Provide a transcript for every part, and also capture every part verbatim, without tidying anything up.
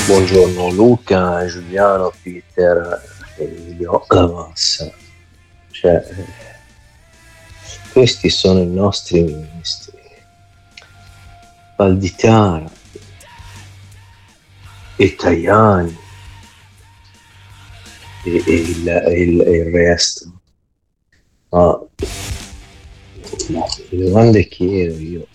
Buongiorno Luca, Giuliano, Peter, Emilio, la massa. Cioè, questi sono i nostri ministri. Valditara e Tajani e, e, il, e, il, e il resto. Ma no, le domande chiedo io.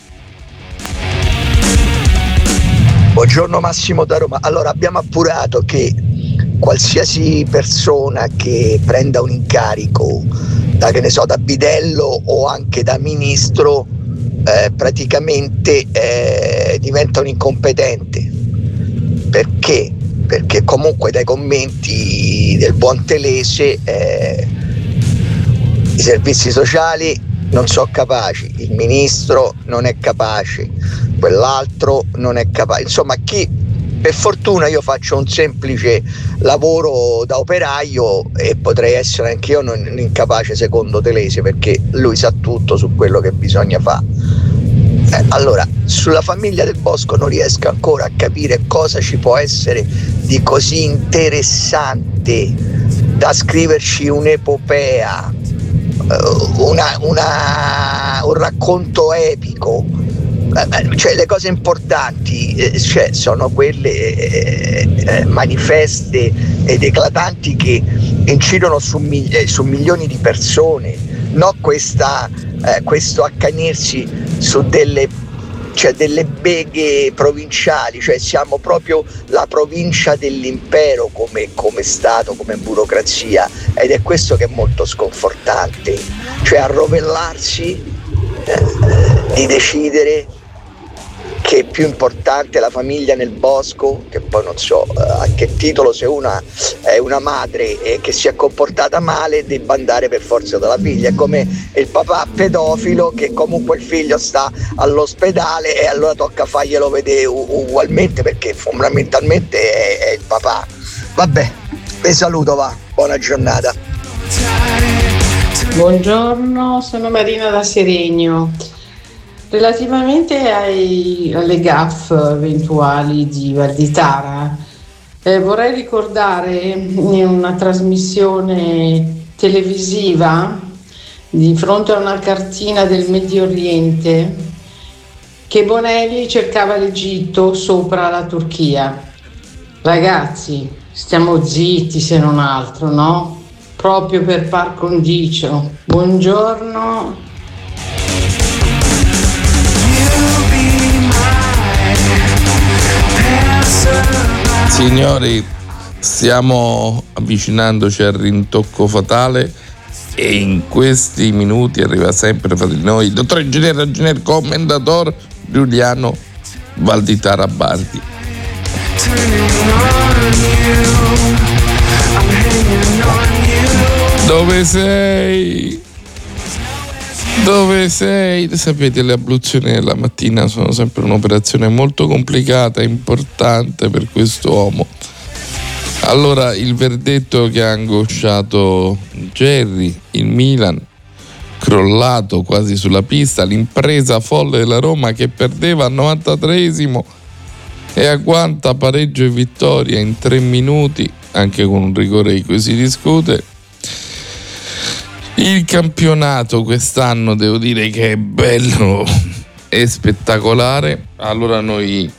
Buongiorno Massimo da Roma. Allora, abbiamo appurato che qualsiasi persona che prenda un incarico da, che ne so, da bidello o anche da ministro eh, praticamente eh, diventa un incompetente. Perché? Perché comunque dai commenti del buon Telese eh, i servizi sociali non sono capaci, il ministro non è capace, quell'altro non è capace, insomma chi, per fortuna io faccio un semplice lavoro da operaio e potrei essere anch'io non incapace secondo Telese, perché lui sa tutto su quello che bisogna fare. Eh, allora, sulla famiglia del Bosco non riesco ancora a capire cosa ci può essere di così interessante da scriverci un'epopea, Una, una, un racconto epico, cioè le cose importanti cioè, sono quelle eh, manifeste ed eclatanti che incidono su, migli- su milioni di persone, no questa, eh, questo accanirsi su delle, cioè delle beghe provinciali, cioè siamo proprio la provincia dell'impero come, come Stato, come burocrazia, ed è questo che è molto sconfortante, cioè arrovellarsi eh, di decidere che è più importante la famiglia nel bosco, che poi non so eh, a che titolo, se una è una madre e che si è comportata male debba andare per forza dalla figlia, è come il papà pedofilo che comunque il figlio sta all'ospedale e allora tocca farglielo vedere u- ugualmente perché fondamentalmente è, è il papà. Vabbè, vi saluto, va, buona giornata. Buongiorno, sono Marina da Seregno. Relativamente ai, alle gaffe eventuali di Valditara, eh, vorrei ricordare in una trasmissione televisiva di fronte a una cartina del Medio Oriente che Bonelli cercava l'Egitto sopra la Turchia. Ragazzi, stiamo zitti se non altro, no? Proprio per par condicio. Buongiorno. Signori, stiamo avvicinandoci al rintocco fatale e in questi minuti arriva sempre fra di noi il dottor ingegnere ragioniere commendator Giuliano Valditara Bardi. Dove sei? Dove sei? Sapete, le abluzioni della mattina sono sempre un'operazione molto complicata e importante per quest'uomo. Allora, il verdetto che ha angosciato Jerry, il Milan, crollato quasi sulla pista, l'impresa folle della Roma che perdeva al novantatreesimo e agguanta pareggio e vittoria in tre minuti, anche con un rigore di cui si discute. Il campionato quest'anno devo dire che è bello e spettacolare. Allora noi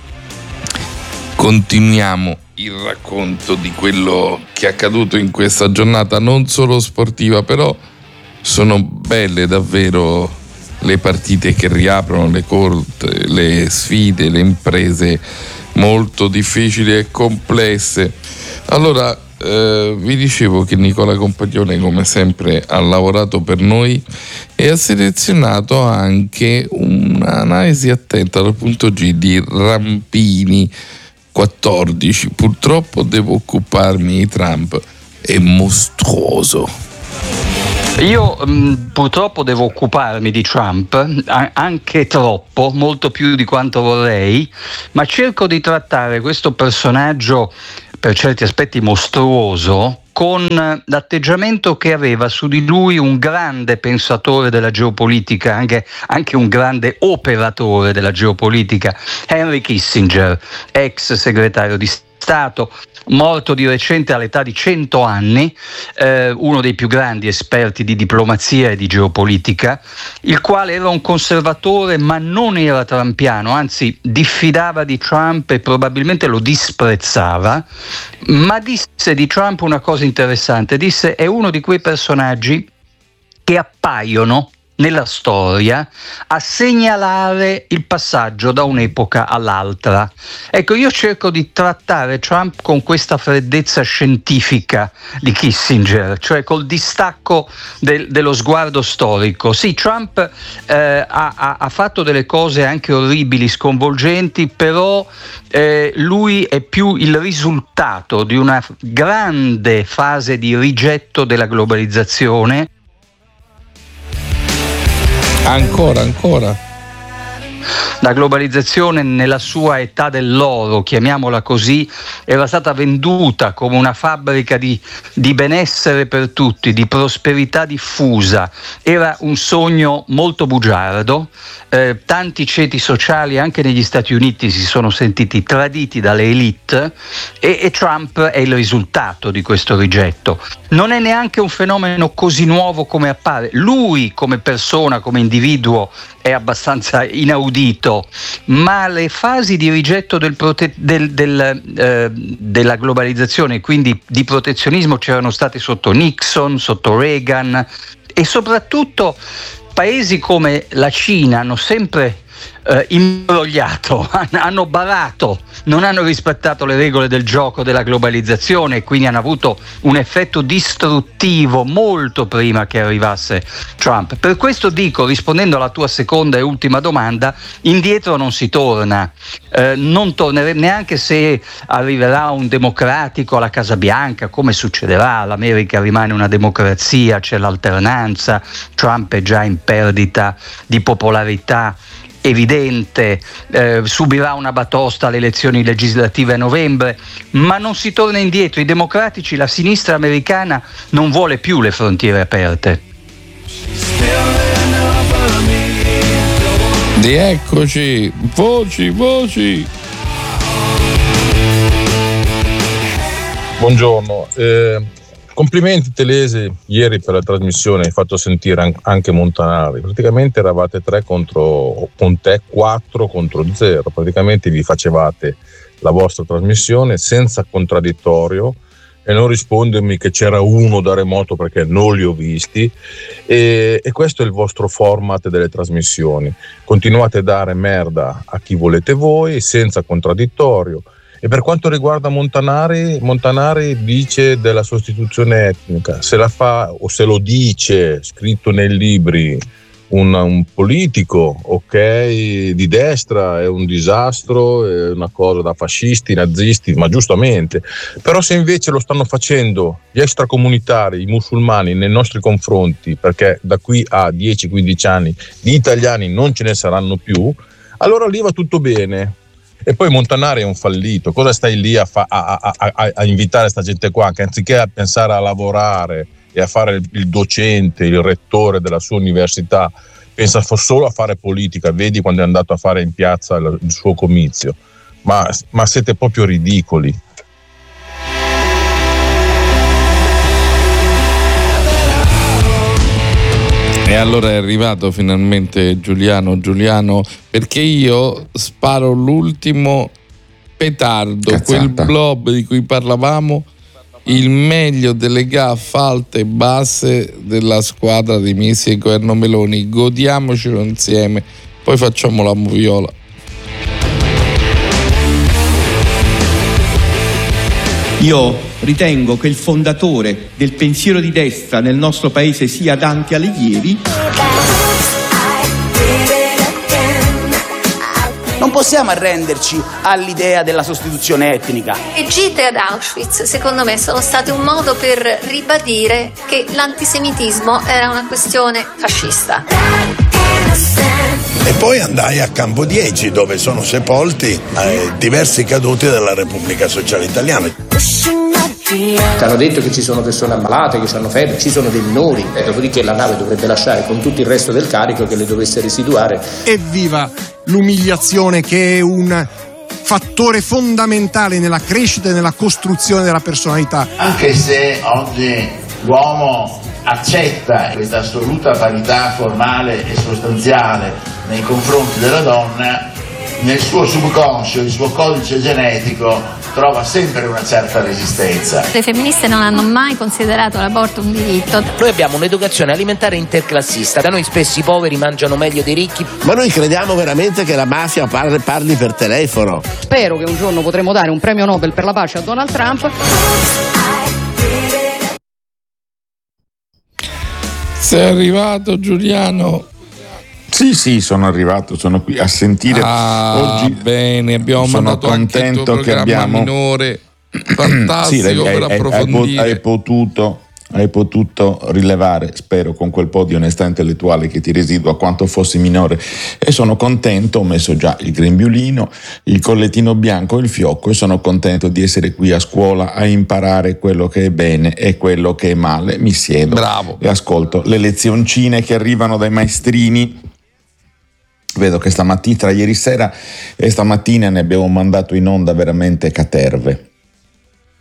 continuiamo il racconto di quello che è accaduto in questa giornata, non solo sportiva, però sono belle davvero le partite che riaprono le corte, le sfide, le imprese molto difficili e complesse. Allora Eh, vi dicevo che Nicola Compagnone come sempre ha lavorato per noi e ha selezionato anche un'analisi attenta dal punto G di Rampini quattordici. Purtroppo devo occuparmi di Trump, è mostruoso. Io mh, purtroppo devo occuparmi di Trump, a- anche troppo, molto più di quanto vorrei, ma cerco di trattare questo personaggio per certi aspetti mostruoso con l'atteggiamento che aveva su di lui un grande pensatore della geopolitica, anche, anche un grande operatore della geopolitica, Henry Kissinger, ex segretario di Stato, morto di recente all'età di cento anni, eh, uno dei più grandi esperti di diplomazia e di geopolitica, il quale era un conservatore ma non era trumpiano, anzi diffidava di Trump e probabilmente lo disprezzava, ma disse di Trump una cosa interessante, disse: è uno di quei personaggi che appaiono nella storia a segnalare il passaggio da un'epoca all'altra. Ecco, io cerco di trattare Trump con questa freddezza scientifica di Kissinger, cioè col distacco del, dello sguardo storico. Sì, Trump eh, ha, ha fatto delle cose anche orribili, sconvolgenti, però eh, lui è più il risultato di una grande fase di rigetto della globalizzazione. Ancora, ancora. La globalizzazione nella sua età dell'oro, chiamiamola così, era stata venduta come una fabbrica di, di benessere per tutti, di prosperità diffusa. Era un sogno molto bugiardo. Eh, tanti ceti sociali anche negli Stati Uniti si sono sentiti traditi dalle elite e, e Trump è il risultato di questo rigetto. Non è neanche un fenomeno così nuovo come appare. Lui come persona, come individuo è abbastanza inaudito, ma le fasi di rigetto del prote- del, del, eh, della globalizzazione, quindi di protezionismo, c'erano state sotto Nixon, sotto Reagan, e soprattutto paesi come la Cina hanno sempre eh, imbrogliato, hanno barato, non hanno rispettato le regole del gioco della globalizzazione e quindi hanno avuto un effetto distruttivo molto prima che arrivasse Trump. Per questo dico, rispondendo alla tua seconda e ultima domanda, indietro non si torna, eh, non torneremo neanche se arriverà un democratico alla Casa Bianca, come succederà. L'America rimane una democrazia, c'è l'alternanza, Trump è già in perdita di popolarità evidente, eh, subirà una batosta alle elezioni legislative a novembre, ma non si torna indietro. I democratici, la sinistra americana non vuole più le frontiere aperte. Rieccoci, voci, voci. Buongiorno, eh, complimenti Telese, ieri per la trasmissione hai fatto sentire anche Montanari, praticamente eravate tre contro, con te quattro contro zero, praticamente vi facevate la vostra trasmissione senza contraddittorio e non rispondermi che c'era uno da remoto perché non li ho visti, e, e questo è il vostro format delle trasmissioni, continuate a dare merda a chi volete voi senza contraddittorio. E per quanto riguarda Montanari, Montanari dice della sostituzione etnica, se la fa o se lo dice scritto nei libri un, un politico, ok, di destra è un disastro, è una cosa da fascisti, nazisti, ma giustamente. Però se invece lo stanno facendo gli extracomunitari, i musulmani nei nostri confronti, perché da qui a dieci quindici anni di italiani non ce ne saranno più, allora lì va tutto bene. E poi Montanari è un fallito, cosa stai lì a, fa- a, a, a, a invitare sta gente qua che anziché a pensare a lavorare e a fare il, il docente, il rettore della sua università, pensa solo a fare politica? Vedi quando è andato a fare in piazza il, il suo comizio, ma, ma siete proprio ridicoli. E allora è arrivato finalmente Giuliano, Giuliano, perché io sparo l'ultimo petardo, Cazzata. Quel blob di cui parlavamo, il meglio delle gaffe alte e basse della squadra di Misi e Governo Meloni. Godiamocelo insieme, poi facciamo la moviola. Io ritengo che il fondatore del pensiero di destra nel nostro paese sia Dante Alighieri. Non possiamo arrenderci all'idea della sostituzione etnica. Le gite ad Auschwitz, secondo me, sono state un modo per ribadire che l'antisemitismo era una questione fascista. E poi andai a Campo Dieci, dove sono sepolti eh, diversi caduti della Repubblica Sociale Italiana. Ti hanno detto che ci sono persone ammalate, che hanno febbre, ci sono dei minori, eh, dopodiché la nave dovrebbe lasciare con tutto il resto del carico che le dovesse residuare. Evviva l'umiliazione, che è un fattore fondamentale nella crescita e nella costruzione della personalità. Anche se oggi l'uomo accetta questa assoluta parità formale e sostanziale nei confronti della donna, nel suo subconscio, il suo codice genetico trova sempre una certa resistenza. Le femministe non hanno mai considerato l'aborto un diritto. Noi abbiamo un'educazione alimentare interclassista, da noi spesso i poveri mangiano meglio dei ricchi. Ma noi crediamo veramente che la mafia parli, parli per telefono? Spero che un giorno potremo dare un premio Nobel per la pace a Donald Trump. Sei arrivato, Giuliano? Sì, sì, sono arrivato, sono qui a sentire. Ah, oggi bene, abbiamo sono mandato anche il tuo contento che programma abbiamo minore, fantastico. Sì, per hai, approfondire. Hai, hai potuto, hai potuto rilevare, spero, con quel po' di onestà intellettuale che ti residua, quanto fossi minore, e sono contento. Ho messo già il grembiulino, il collettino bianco, il fiocco, e sono contento di essere qui a scuola a imparare quello che è bene e quello che è male. Mi siedo Bravo. e ascolto le lezioncine che arrivano dai maestrini. Vedo che stamattina, tra ieri sera e stamattina, ne abbiamo mandato in onda veramente caterve.